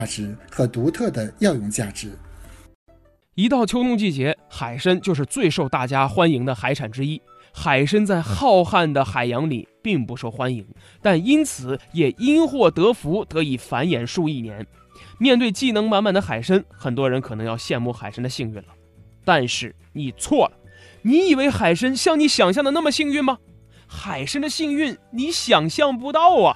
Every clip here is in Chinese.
值和独特的药用价值。 一到秋冬季节，海参就是最受大家欢迎的海产之一。海参在浩瀚的海洋里并不受欢迎，但因此也因祸得福，得以繁衍数亿年。面对技能满满的海参，很多人可能要羡慕海参的幸运了。但是你错了，你以为海参像你想象的那么幸运吗？海参的幸运你想象不到啊！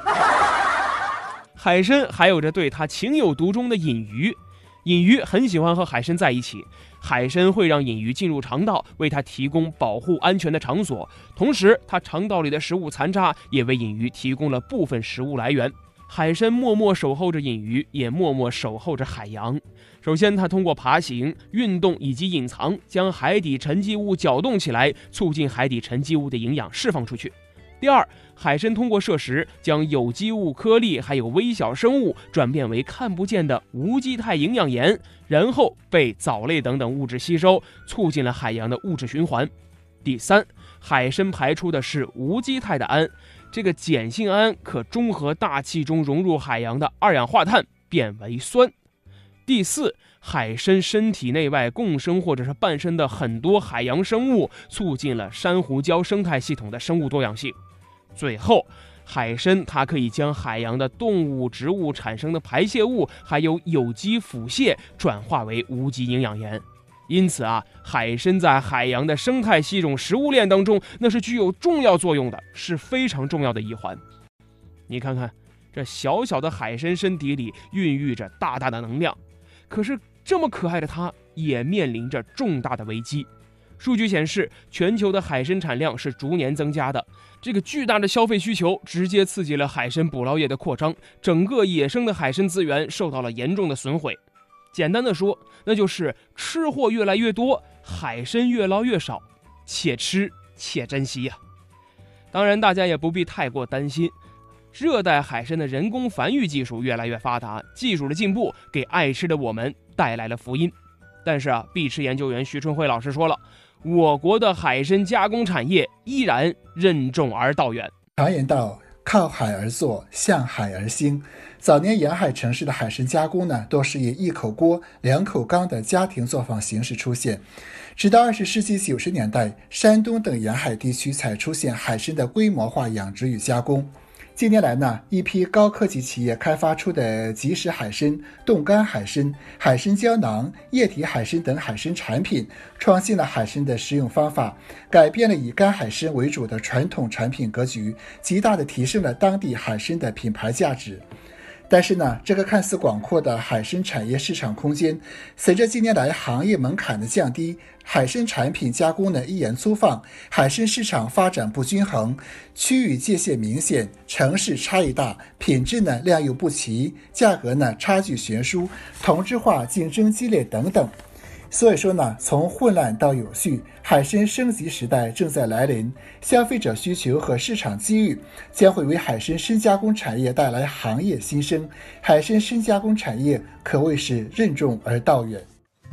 海参还有着对它情有独钟的隐鱼，隐鱼很喜欢和海参在一起，海参会让隐鱼进入肠道，为它提供保护安全的场所，同时它肠道里的食物残渣也为隐鱼提供了部分食物来源。海参默默守候着隐鱼，也默默守候着海洋。首先，它通过爬行、运动以及隐藏，将海底沉积物搅动起来，促进海底沉积物的营养释放出去。第二，海参通过摄食，将有机物颗粒还有微小生物转变为看不见的无机态营养盐，然后被藻类等等物质吸收，促进了海洋的物质循环。第三，海参排出的是无机态的氨，这个碱性氨可中和大气中融入海洋的二氧化碳，变为酸。第四，海参身体内外共生或者是伴生的很多海洋生物，促进了珊瑚礁生态系统的生物多样性。最后，海参它可以将海洋的动物、植物产生的排泄物，还有有机腐屑转化为无机营养盐。因此海参在海洋的生态系统食物链当中，那是具有重要作用的，是非常重要的一环。你看看，这小小的海参身体里孕育着大大的能量，可是这么可爱的它，也面临着重大的危机。数据显示，全球的海参产量是逐年增加的，这个巨大的消费需求直接刺激了海参捕捞业的扩张，整个野生的海参资源受到了严重的损毁。简单的说，那就是吃货越来越多，海参越捞越少，且吃且珍惜呀。当然，大家也不必太过担心，热带海参的人工繁育技术越来越发达，技术的进步给爱吃的我们带来了福音。但是必吃研究员徐春辉老师说了，我国的海参加工产业依然任重而道远。 常言道，靠海而坐，向海而兴。早年沿海城市的海参加工呢，多是以一口锅、两口缸的家庭作坊形式出现。直到20世纪90年代，山东等沿海地区才出现海参的规模化养殖与加工。近年来呢，一批高科技企业开发出的即食海参、冻干海参、海参胶囊、液体海参等海参产品，创新了海参的食用方法，改变了以干海参为主的传统产品格局，极大地提升了当地海参的品牌价值。但是呢，这个看似广阔的海参产业市场空间，随着近年来行业门槛的降低，海参产品加工呢依然粗放，海参市场发展不均衡，区域界限明显，城市差异大，品质呢良莠不齐，价格呢差距悬殊，同质化竞争激烈等等。所以说呢，从混乱到有序，海参升级时代正在来临，消费者需求和市场机遇将会为海参深加工产业带来行业新生，海参深加工产业可谓是任重而道远。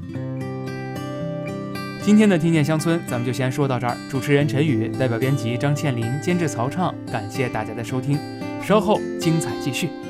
今天的听见乡村咱们就先说到这儿，主持人陈宇，代表编辑张倩林，监制曹畅，感谢大家的收听，稍后精彩继续。